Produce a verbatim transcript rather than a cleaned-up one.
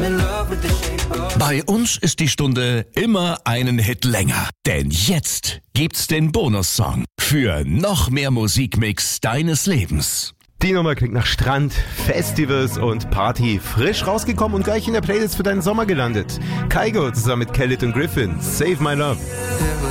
Bei uns ist die Stunde immer einen Hit länger. Denn jetzt gibt's den Bonussong für noch mehr Musikmix deines Lebens. Die Nummer klingt nach Strand, Festivals und Party. Frisch rausgekommen und gleich in der Playlist für deinen Sommer gelandet. Kygo zusammen mit Khalid und Griffin. Save My Love.